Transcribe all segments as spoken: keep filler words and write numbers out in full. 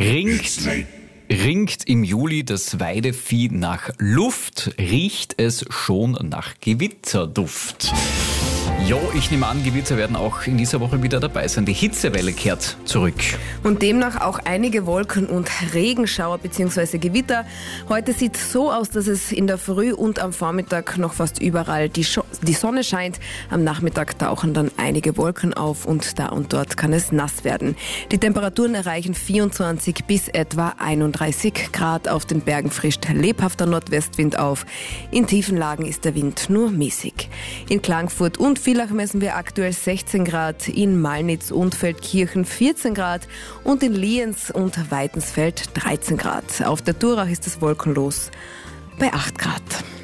Ringt, ringt im Juli das Weidevieh nach Luft, riecht es schon nach Gewitterduft. Jo, ich nehme an, Gewitter werden auch in dieser Woche wieder dabei sein. Die Hitzewelle kehrt zurück. Und demnach auch einige Wolken- und Regenschauer bzw. Gewitter. Heute sieht es so aus, dass es in der Früh und am Vormittag noch fast überall die, Scho- die Sonne scheint. Am Nachmittag tauchen dann einige Wolken auf und da und dort kann es nass werden. Die Temperaturen erreichen vierundzwanzig bis etwa einunddreißig Grad. Auf den Bergen frischt lebhafter Nordwestwind auf. In tiefen Lagen ist der Wind nur mäßig. In Klagenfurt und Villach messen wir aktuell sechzehn Grad, in Malnitz und Feldkirchen vierzehn Grad und in Lienz und Weitensfeld dreizehn Grad. Auf der Durach ist es wolkenlos bei acht Grad.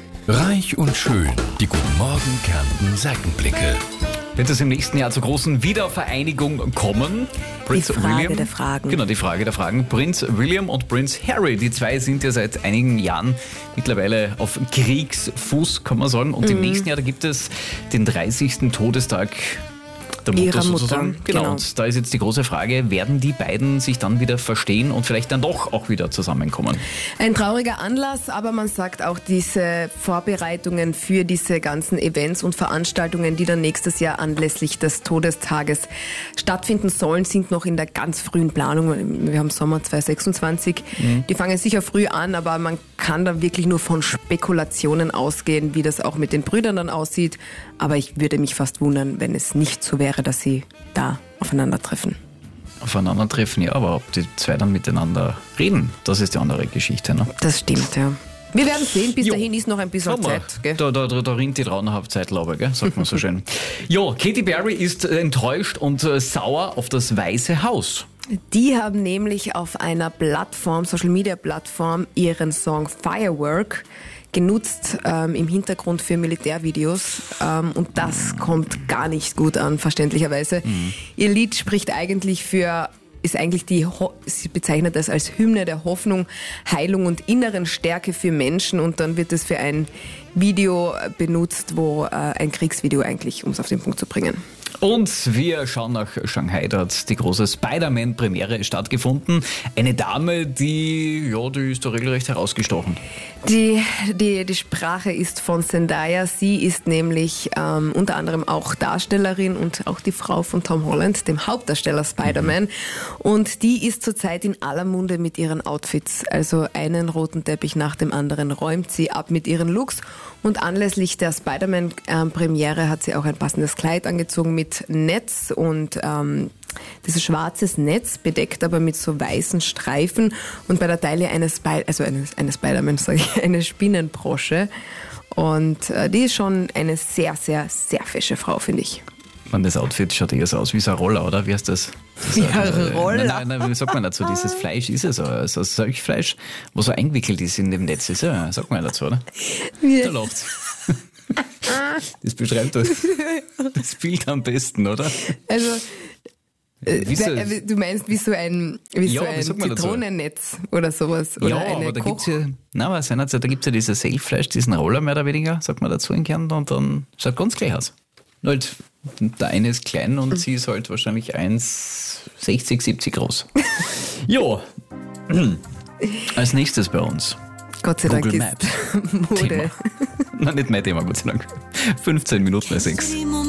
Reich und schön, die Guten Morgen Kärnten Seitenblicke. Wird es im nächsten Jahr zur großen Wiedervereinigung kommen? Prinz Die Frage William, der Fragen. Genau, die Frage der Fragen. Prinz William und Prinz Harry, die zwei sind ja seit einigen Jahren mittlerweile auf Kriegsfuß, kann man sagen. Und Mhm. im nächsten Jahr, da gibt es den dreißigsten Todestag der Mutter Ihrer sozusagen. Mutter, Genau. genau. Und da ist jetzt die große Frage, werden die beiden sich dann wieder verstehen und vielleicht dann doch auch wieder zusammenkommen? Ein trauriger Anlass, aber man sagt auch, diese Vorbereitungen für diese ganzen Events und Veranstaltungen, die dann nächstes Jahr anlässlich des Todestages stattfinden sollen, sind noch in der ganz frühen Planung. Wir haben Sommer zwanzig sechsundzwanzig. Mhm. Die fangen sicher früh an, aber man kann da wirklich nur von Spekulationen ausgehen, wie das auch mit den Brüdern dann aussieht. Aber ich würde mich fast wundern, wenn es nicht so wäre, dass sie da aufeinandertreffen. Aufeinandertreffen, ja, aber ob die zwei dann miteinander reden, das ist die andere Geschichte. Ne? Das stimmt, ja. Wir werden sehen, bis Jo. dahin ist noch ein bisschen Schauen wir. Zeit. Gell? Da, da, da, da rinnt die Traunhaft-Zeit, glaube ich, gell? Sagt man so schön. Jo, Katy Perry ist äh, enttäuscht und äh, sauer auf das Weiße Haus. Die haben nämlich auf einer Plattform, Social-Media-Plattform, ihren Song Firework genutzt ähm, im Hintergrund für Militärvideos ähm, und das kommt gar nicht gut an, verständlicherweise. Mhm. Ihr Lied spricht eigentlich für, ist eigentlich die, Ho- sie bezeichnet das als Hymne der Hoffnung, Heilung und inneren Stärke für Menschen und dann wird es für ein Video benutzt, wo äh, ein Kriegsvideo eigentlich, um es auf den Punkt zu bringen. Und wir schauen nach Shanghai, da hat die große Spider-Man-Premiere stattgefunden. Eine Dame, die, ja, die ist da regelrecht herausgestochen. Die, die, die Sprache ist von Zendaya. Sie ist nämlich ähm, unter anderem auch Darstellerin und auch die Frau von Tom Holland, dem Hauptdarsteller Spider-Man. Mhm. Und die ist zurzeit in aller Munde mit ihren Outfits. Also einen roten Teppich nach dem anderen räumt sie ab mit ihren Looks. Und anlässlich der Spider-Man-Premiere hat sie auch ein passendes Kleid angezogen mit Netz und ähm, dieses schwarzes Netz bedeckt aber mit so weißen Streifen und bei der Taille eine, Spy- also eine, eine Spider-Man, sage ich, eine Spinnenbrosche. Und äh, die ist schon eine sehr, sehr, sehr fesche Frau, finde ich. Man, das Outfit schaut eher so aus wie so ein Roller, oder? Wie heißt das? das Ja, äh, Roller. Nein, nein, nein, wie sagt man dazu? Dieses Fleisch ist es so, also Fleisch, wo so eingewickelt ist in dem Netz. Ist ja, sagt man ja dazu, oder? Da lacht's. Das beschreibt das, das Bild am besten, oder? Also, äh, Wie so- äh, du meinst wie so ein, wie Ja, so wie ein sagt man dazu? Zitronennetz oder sowas? Oder Ja, eine aber da Koch- gibt's ja, nein, aber seinerzeit, da gibt's ja dieses Selfleisch, diesen Roller mehr oder weniger, sagt man dazu in Kärnten, und dann schaut ganz gleich aus. Nur halt, der eine ist klein und sie ist halt wahrscheinlich eins Komma sechzig, siebzig groß. Jo, als nächstes bei uns. Gott sei Dank Google ist Maps. Mode. Thema. Nein, nicht mein Thema, Gott sei Dank. fünfzehn Minuten bei sechs.